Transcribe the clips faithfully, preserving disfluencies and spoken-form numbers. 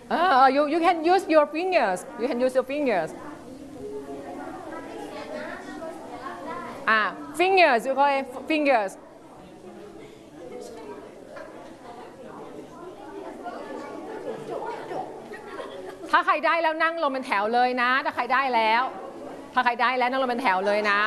Uh, you you can use your fingers. You can use your fingers. อ่า fingers you call it fingers. ถ้าใครได้แล้วนั่งลงเป็นแถวเลยนะถ้าใครได้แล้วถ้าใครได้แล้วนั่งลงเป็นแถวเลยนะ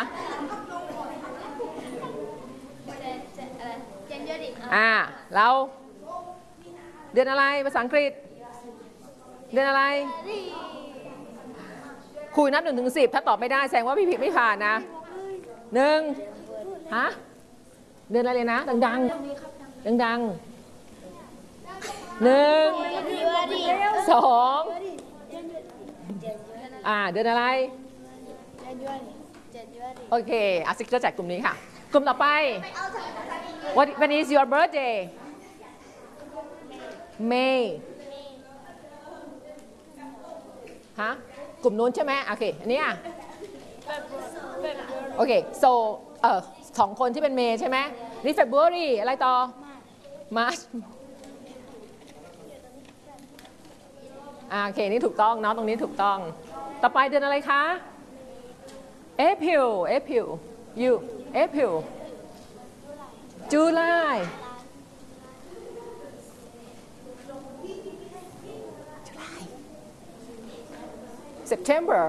อ่าแล้วเดือนอะไรภาษาอังกฤษเดือนอะไรคุยนับหนึ่งถึงสิบถ้าตอบไม่ได้แสดงว่าพี่ผิดไม่ผ่านนะหนึ่งฮะเดือนอะไรเลยนะดังๆดังๆหนึ่งสองอ่าเดือนอะไรโอเคอาซิกจะแจกกลุ่มนี้ค่ะกลุ่มต่อไป What when is your birthday May ฮะกลุ่มนู้นใช่ไหมโอเคอันนี้อ่ะโอเค so เอ่อสองคนที่เป็นเมย์ใช่ไหมนี่ February อะไรต่อ March อ่าโอเคนี่ถูกต้องเนาะตรงนี้ถูกต้องต่อไปเดือนอะไรคะ April April you April July July September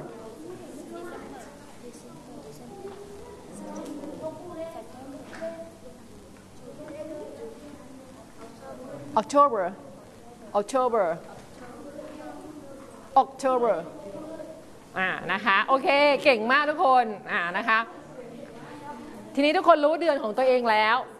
October October October อ่านะคะโอเคเก่งมากทุกคนอ่านะคะทีนี้ทุกคนรู้เดือนของตัวเองแล้ว